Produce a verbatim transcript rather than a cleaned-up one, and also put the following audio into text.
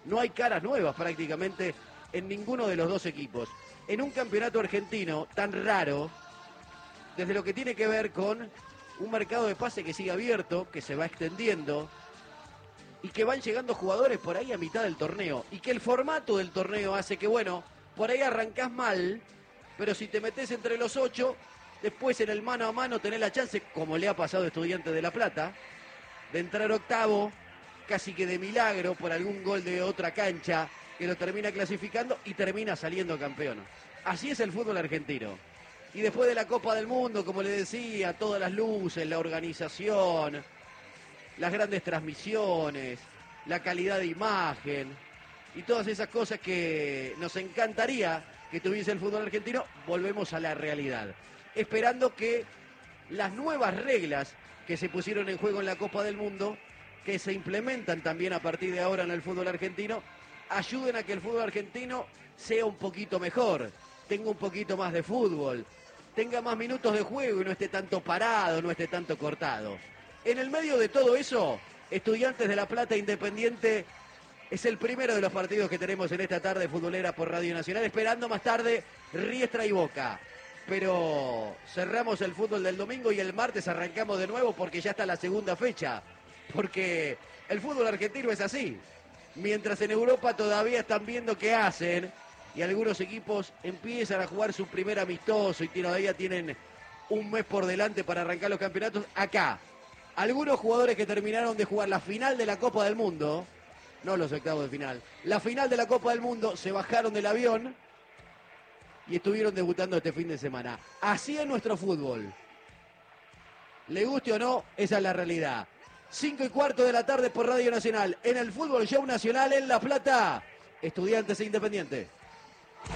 No hay caras nuevas prácticamente en ninguno de los dos equipos. En un campeonato argentino tan raro, desde lo que tiene que ver con un mercado de pase que sigue abierto, que se va extendiendo, y que van llegando jugadores por ahí a mitad del torneo, y que el formato del torneo hace que, bueno, por ahí arrancás mal, pero si te metés entre los ocho, después en el mano a mano tenés la chance, como le ha pasado a Estudiantes de La Plata, de entrar octavo, casi que de milagro, por algún gol de otra cancha, que lo termina clasificando y termina saliendo campeón. Así es el fútbol argentino. Y después de la Copa del Mundo, como le decía, todas las luces, la organización, las grandes transmisiones, la calidad de imagen y todas esas cosas que nos encantaría que tuviese el fútbol argentino, volvemos a la realidad. Esperando que las nuevas reglas que se pusieron en juego en la Copa del Mundo, que se implementan también a partir de ahora en el fútbol argentino, ayuden a que el fútbol argentino sea un poquito mejor, tenga un poquito más de fútbol, tenga más minutos de juego y no esté tanto parado, no esté tanto cortado. En el medio de todo eso, Estudiantes de La Plata Independiente es el primero de los partidos que tenemos en esta tarde futbolera por Radio Nacional, esperando más tarde Riestra y Boca. Pero cerramos el fútbol del domingo y el martes arrancamos de nuevo porque ya está la segunda fecha. Porque el fútbol argentino es así. Mientras en Europa todavía están viendo qué hacen y algunos equipos empiezan a jugar su primer amistoso y todavía tienen un mes por delante para arrancar los campeonatos, acá algunos jugadores que terminaron de jugar la final de la Copa del Mundo, no los octavos de final, la final de la Copa del Mundo, se bajaron del avión y estuvieron debutando este fin de semana. Así es nuestro fútbol. Le guste o no, esa es la realidad. Cinco y cuarto de la tarde por Radio Nacional. En el Fútbol Show Nacional en La Plata. Estudiantes e Independiente.